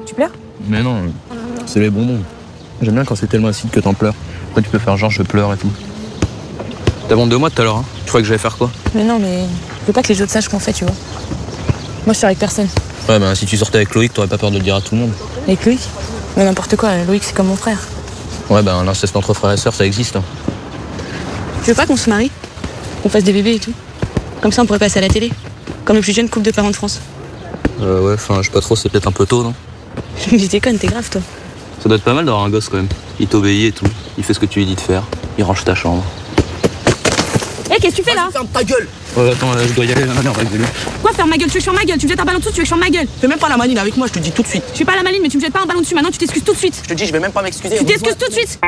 Tu pleures? Mais non, c'est les bonbons. J'aime bien quand c'est tellement acide que t'en pleures. Après tu peux faire genre je pleure et tout. T'as vendu 2 mois tout à l'heure, hein? Tu crois que j'allais faire quoi? Mais non, mais je veux pas que les autres sachent qu'on fait, tu vois. Moi, je suis avec personne. Ouais, bah si tu sortais avec Loïc, t'aurais pas peur de le dire à tout le monde. Avec Loïc? Mais n'importe quoi, Loïc, c'est comme mon frère. Ouais, bah l'inceste entre frères et sœurs, ça existe. Hein. Tu veux pas qu'on se marie? Qu'on fasse des bébés et tout? Comme ça, on pourrait passer à la télé. Comme le plus jeune couple de parents de France. Ouais, enfin, je sais pas trop, c'est peut-être un peu tôt, non? Mais je déconne, t'es grave, toi. Ça doit être pas mal d'avoir un gosse quand même. Il t'obéit et tout. Il fait ce que tu lui dis de faire. Il range ta chambre. Hé, qu'est-ce que tu fais là? Ferme ta gueule! Ouais, attends, je dois y aller, on va gueuler. Quoi, faire ma gueule? Tu veux que je ferme ma gueule? Tu me jettes un ballon dessus, tu veux que je ferme ma gueule? Fais même pas la manine avec moi, je te dis tout de suite. Je suis pas la maline, mais tu me jettes pas un ballon dessus. Maintenant, tu t'excuses tout de suite. Je te dis, je vais même pas m'excuser. Tu t'excuses tout de suite.